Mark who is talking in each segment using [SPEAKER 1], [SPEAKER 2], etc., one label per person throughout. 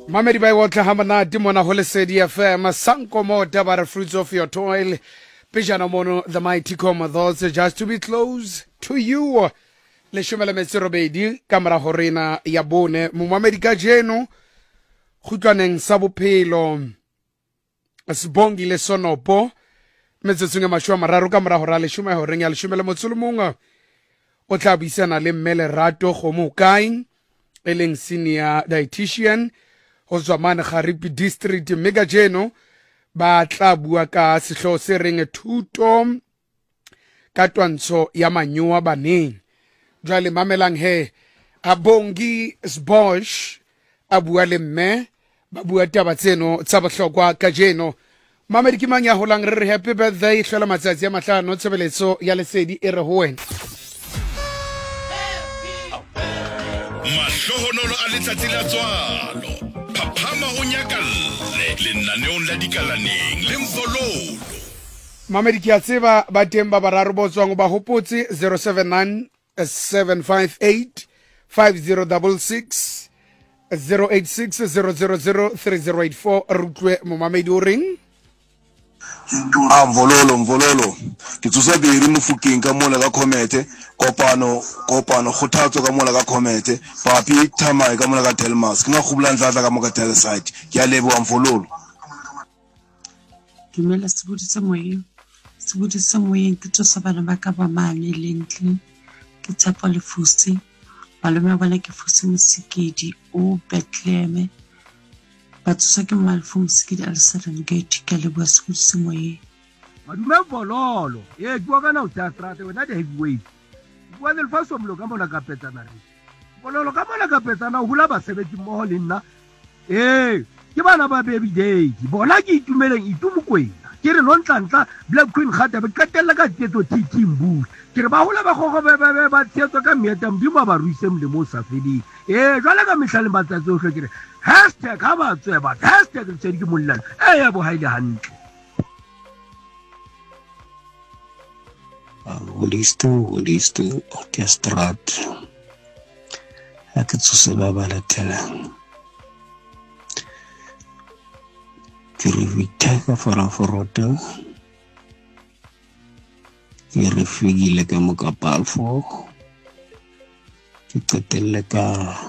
[SPEAKER 1] Mamedi ba wotla hamanati mona ho Lesedi FM sanko mota ba fruits of your toil pejana mono the mighty Commodores just to be close to you le shumela metserobedi kamera horena ya bone mo Mamedi ka jeno khutlaneng sa bophelo sibongi le sonopo metsetsunga mashwa mararo kamera hora le shumela horeng ya le shumela motsulumunga o tla buisana le mmele rato go mo kaing eleng senior dietitian ho Zwamane Garipi district mega jeno ba tla bua ka sehlo se reng thuto ka twantsho ya manyoa baneng jwale mamelang he Abongi Sbosh a bua le mme ba bua taba tseno tsa bohlokwa ka jeno Mamedi ke mang ya holang re happy birthday hlola matsatsi a mahlano tshebeletso ya Lesedi e re ho wena
[SPEAKER 2] mahlohonolo a letsatsi la tswalo phaphama o nyakalle lenaneong la dikalaneng le mfololo
[SPEAKER 1] Mamedi ke a tseba ba teng ba bararo botswang ba hopotse 079 758 5066 086 000 3084 rutlwe mo Mamedi o reng
[SPEAKER 3] mvololo ke tsosa biri mofukeng ka mola ka komete kopano kgothatso ka mola ka komete papi thamai ka mola ka Telmas ke nga khubula ntlatla ka moka Telsite ke a leboa mvololo
[SPEAKER 4] dumela sebudisa moyeng ke tsosa bana ba ka ba mane lentle ke tshepa le fusi malome ba le ke fusi Mosikedi o Bethlehem batsosa ke malfu Mosikedi Alsaran Gate ke leboa sebudisa moyeng
[SPEAKER 5] madume bololo ke bua kana o tsa strate wena the heavyweight bua le faso mlo ka mona ka petsana re bololo ka mona ka petsana o hula ba sebetsi mo le nna ke bana ba baby day bona ke itumeleng itumukwena ke re lontlantla Black Queen khata ba katella ka tetso titimbu ke re ba hula ba gogo ba tsetso ka mieta mdimo ba ruise mle mo sa fedi jwala ka mihlale matsatsi o hlokere hashtag ha ba tsweba hashtag re tsedi ke mollana ya bo haile hantle
[SPEAKER 6] Listo, orchestrat. Ke tsose ba balatela. Ke re vitaka foroto. Ke re figile ka mokapalfo. Ke qetelle ka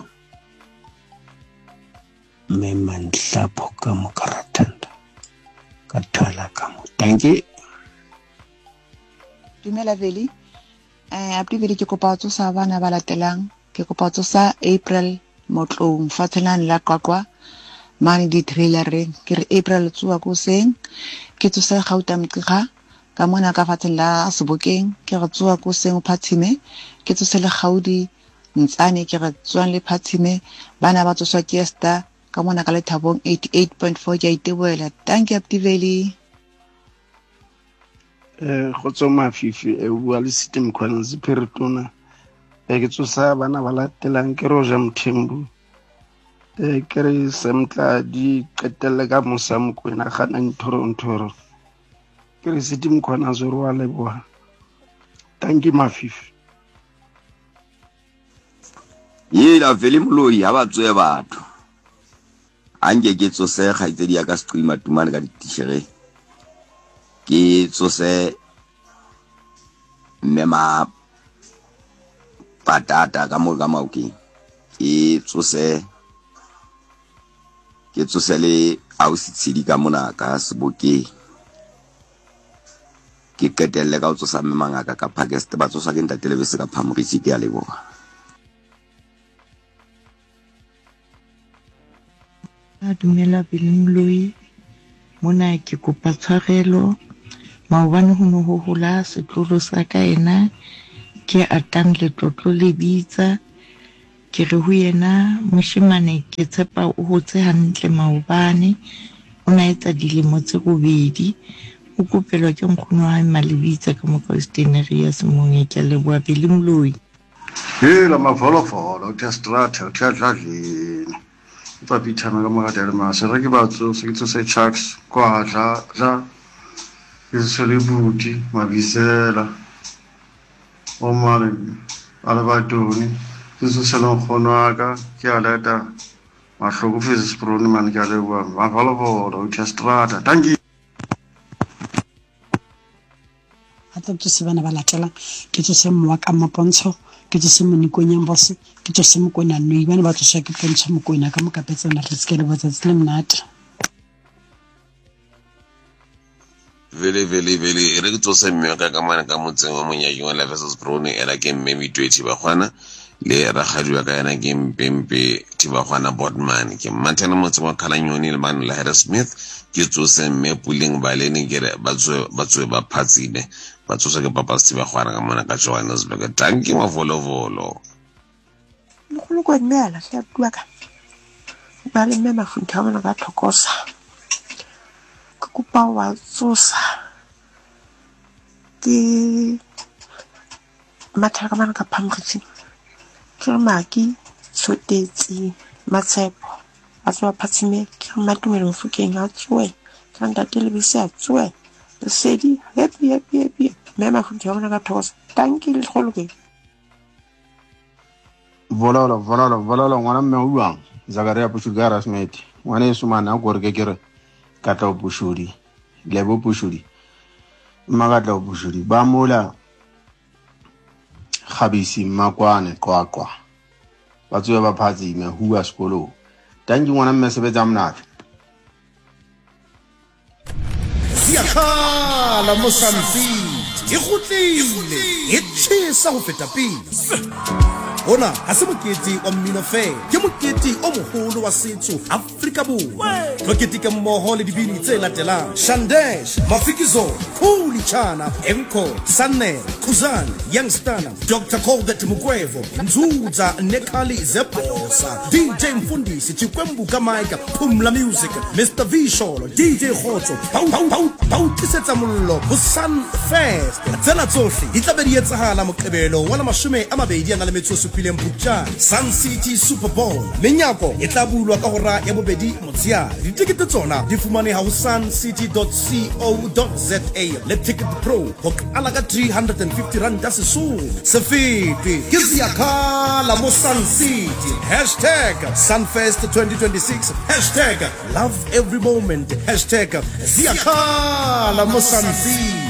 [SPEAKER 6] me manhlapo ka mokaratanda. Ka thola ka mo. Thank you.
[SPEAKER 7] Dumela Veli abdi Veli ke kopa tsosa bana ba latelang ke kopa tsosa April motlong fatshelan la qaqwa mani di trailereng ke re April tsuwa go seng ke tsosa Gauta Mqiga ka mona ka fatsela Sebokeng ke re tsuwa go seng Phathime ke tsosa le Gaudi Ntsane ke re tswang le Phathime bana ba tsoswa ke Esther ka mona ka le Thabong 88.4 ke iteboela thank you abdi Veli
[SPEAKER 8] khotso mafifi bua le system khwanzi peritona ke tsosa bana ba latelang ke Roja Mthembu ke re semtla di qetelle ka Mosamkwena gana ntoro ke re system khwana zoro wa leboa thank you mafifi
[SPEAKER 9] la Veli Moloi ha ba tswe batho ange ke tsose ga itse di ka streamer tumane ka ditishere ke tsose mema patata ka mo ka mauki ke tsose le ausitsidi ka mona ka Sebokeng ke ketelle ka tsosa memanga ka Pakistan ba tsosa ke nta televisi ka Phamorisi ke a leboga
[SPEAKER 4] dumela Veli Moloi mona ke kopa tshwarelo maobane ho no ho hola setlolo sa ka ena ke atang le tlotlo le bitsa ke re ho yena moshimane ke tshepa o hotse hantle maobane o na etsa dilemo tse robedi o kopelwa ke nkgono wa Malebitsa ka mo Western area Semonye ke leboa Veli Moloi
[SPEAKER 3] la mafolofolo orchestrat tjhatjhatjini pa pitana ka moka Telmas re ke batso se ke se Chucks kwa ja ke celebrity mabisela o mare ala batoni ke se selong khonwa ka ke a leta mahloko fese Sprone man ke a leboha mafolofolo Uchastrata thank you
[SPEAKER 10] Hata se bana ba latela ke se mowa ka mapontsho ke se monikonyang boss ke se mokona noi bana ba tsosa ke pontsha mokona ka mokapetsana re se ke le botsatsi le mnata
[SPEAKER 11] Vele re ke tsosa mme ka mana ka motseng wa monyaki wa la versus Brone era ke mme mitweti ba gwana le ragadiwa ka yana ke mpempe tiba gwana Botman ke mantana motseng wa Khalanyoni le man la Harrismith ke tsose mme puling ba lene ke ba tswe ba phatsile ba tsosa ke papa Steve gwana ka mona ka Johannesburg tanki mavolovolo
[SPEAKER 12] Lokolo kwa mmela hla tua ka ba le mme mafunta bona ka thokosa ke kupa wa tsosa ke mathaka mana ka phamgitsi ke maki sotetsi matsepo a tswa phatsime ke matumelo mfukeng a tswe kanda telebisi a tswe sedi happy mme mafunta bona ka thokosa tanki le kholo ke
[SPEAKER 8] vololo ngwana mme uang Zakaria Pushugara Smith ngwana esumana gore ke kere ka tla Pushudi lebo Pushudi magatla Pushudi ba mola Khabisi makwane kwakwa batsoe ba phatsi me huwa sekolo tanki ngwana mme sebetsa mnatha
[SPEAKER 13] Siyakhala Mosambi ikhutlile itshisa go feta pele Ona ha se mokete wa mmino fela ke mokete o moholo wa setso Afrika Borwa go keteka mmoho le dibini tse latelang Shandesh Mafikizo Khuli Chana Enko Sanne Khuzani Youngstana Dr. Colbert Mugwevo Nzuza Nekali Zebosa DJ Mfundisi Chikwembu Kamaika Pumla Music Mr. Visholo DJ Khotso Pau Tisetsa Mollo Busan Fest tsena tsohle di tla be di etsahala moqebelo wa 20 Sun City Super Bowl menyako e tla bulwa ka hora ya bobedi motsiare ditikete tsona di fumaneha ho suncity.co.za le Ticket Pro ho qala ka 350 rand sesole se fete ke Siyakhala mo Sun City #Sunfest 2026 #Love Every Moment #Siyakhala mo Sun City